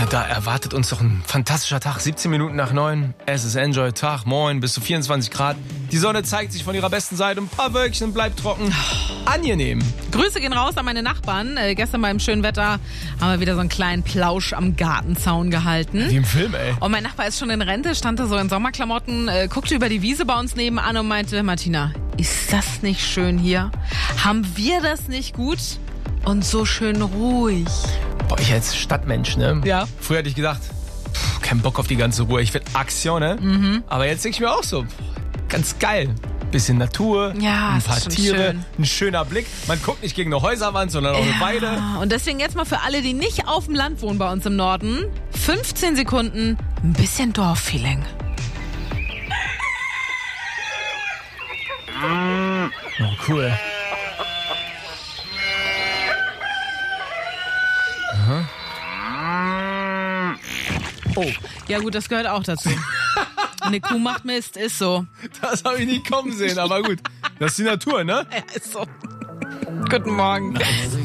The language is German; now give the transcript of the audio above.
Da erwartet uns doch ein fantastischer Tag. 17 Minuten nach 9. Es ist Enjoy Tag. Moin, bis zu 24 Grad. Die Sonne zeigt sich von ihrer besten Seite. Ein paar Wölkchen, bleibt trocken. Angenehm. Grüße gehen raus an meine Nachbarn. Gestern beim schönen Wetter haben wir wieder so einen kleinen Plausch am Gartenzaun gehalten. Wie im Film, ey. Und mein Nachbar ist schon in Rente, stand da so in Sommerklamotten, guckte über die Wiese bei uns nebenan und meinte, Martina, ist das nicht schön hier? Haben wir das nicht gut? Und so schön ruhig. Boah, ich als Stadtmensch, ne? Ja. Früher hätte ich gedacht, kein Bock auf die ganze Ruhe. Ich will Aktion, ne? Mhm. Aber jetzt denke ich mir auch so, ganz geil. Bisschen Natur, Ja, ein ist paar schon Tiere, schön. ein schöner Blick. Man guckt nicht gegen eine Häuserwand, sondern auch eine Weide. Und deswegen jetzt mal für alle, die nicht auf dem Land wohnen bei uns im Norden, 15 Sekunden, ein bisschen Dorffeeling. Oh, cool. Oh, ja gut, das gehört auch dazu. Eine Kuh macht Mist, ist so. Das habe ich nie kommen sehen, aber gut. Das ist die Natur, ne? Ja, ist so. Guten Morgen.